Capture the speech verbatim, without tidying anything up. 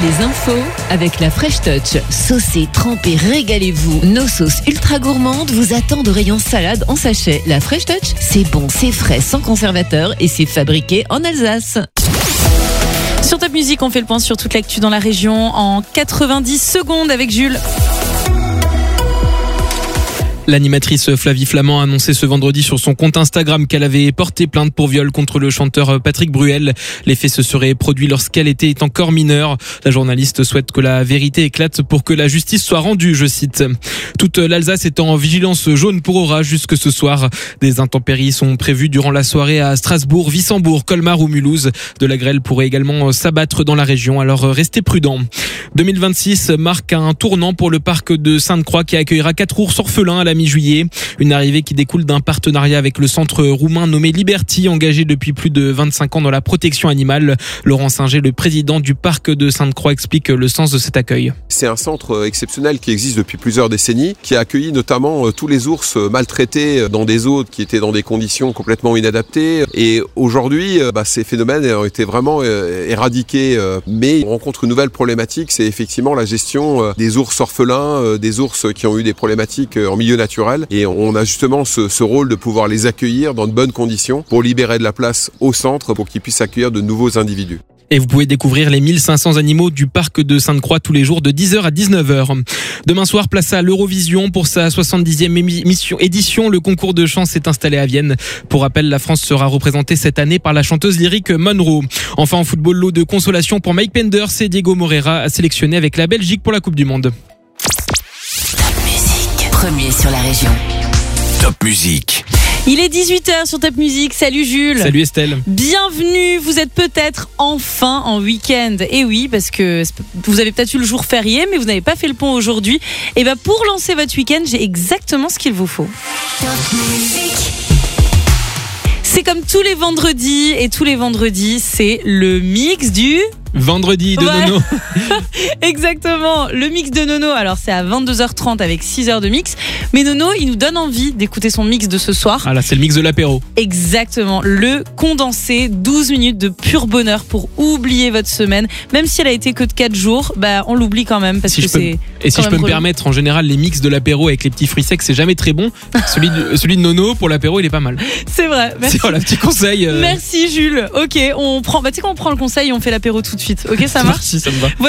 Les infos avec la Fresh Touch. Saucez, trempez, régalez-vous. Nos sauces ultra gourmandes vous attendent au rayon salade en sachet. La Fresh Touch, c'est bon, c'est frais, sans conservateur et c'est fabriqué en Alsace. Sur Top Music, on fait le point sur toute l'actu dans la région en quatre-vingt-dix secondes avec Jules. L'animatrice Flavie Flamand a annoncé ce vendredi sur son compte Instagram qu'elle avait porté plainte pour viol contre le chanteur Patrick Bruel. Les faits se seraient produits lorsqu'elle était encore mineure. La journaliste souhaite que la vérité éclate pour que la justice soit rendue, je cite. Toute l'Alsace est en vigilance jaune pour orage jusque ce soir. Des intempéries sont prévues durant la soirée à Strasbourg, Wissembourg, Colmar ou Mulhouse. De la grêle pourrait également s'abattre dans la région, alors restez prudents. deux mille vingt-six marque un tournant pour le parc de Sainte-Croix qui accueillera quatre ours orphelins à la mi-juillet. Une arrivée qui découle d'un partenariat avec le centre roumain nommé Liberty, engagé depuis plus de vingt-cinq ans dans la protection animale. Laurent Singer, le président du parc de Sainte-Croix, explique le sens de cet accueil. C'est un centre exceptionnel qui existe depuis plusieurs décennies, qui a accueilli notamment tous les ours maltraités dans des eaux qui étaient dans des conditions complètement inadaptées. Et aujourd'hui, bah, ces phénomènes ont été vraiment éradiqués. Mais on rencontre une nouvelle problématique, c'est effectivement la gestion des ours orphelins, des ours qui ont eu des problématiques en milieu naturel. Et on a justement ce, ce rôle de pouvoir les accueillir dans de bonnes conditions pour libérer de la place au centre pour qu'ils puissent accueillir de nouveaux individus. Et vous pouvez découvrir les mille cinq cents animaux du parc de Sainte-Croix tous les jours de dix heures à dix-neuf heures. Demain soir, place à l'Eurovision pour sa soixante-dixième émission, édition. Le concours de chant s'est installé à Vienne. Pour rappel, la France sera représentée cette année par la chanteuse lyrique Monroe. Enfin, en football, lot de consolation pour Mike Penders et Diego Moreira a sélectionné avec la Belgique pour la Coupe du Monde. Top Music, premier sur la région. Top Music. Il est dix-huit heures sur Top Music. Salut Jules. Salut Estelle. Bienvenue. Vous êtes peut-être enfin en week-end. Et oui, parce que vous avez peut-être eu le jour férié, mais vous n'avez pas fait le pont aujourd'hui. Et bien pour lancer votre week-end, j'ai exactement ce qu'il vous faut. Top Music. C'est comme tous les vendredis. Et tous les vendredis, c'est le mix du... Vendredi de ouais. Nono. Exactement, le mix de Nono. Alors c'est à vingt-deux heures trente avec six heures de mix. Mais Nono, il nous donne envie d'écouter son mix de ce soir. Ah là, c'est le mix de l'apéro. Exactement, le condensé, douze minutes de pur bonheur pour oublier votre semaine. Même si elle a été que de quatre jours, bah, on l'oublie quand même. Parce si que je peux, c'est et si je peux me permettre, en général, les mix de l'apéro avec les petits fruits secs, c'est jamais très bon. celui, de, celui de Nono, pour l'apéro, il est pas mal. C'est vrai, merci. C'est voilà, petit conseil. Euh... Merci Jules. Ok, on prend, bah, tu sais qu'on prend le conseil et on fait l'apéro tout de suite. Ok, ça marche? Merci, ça me va.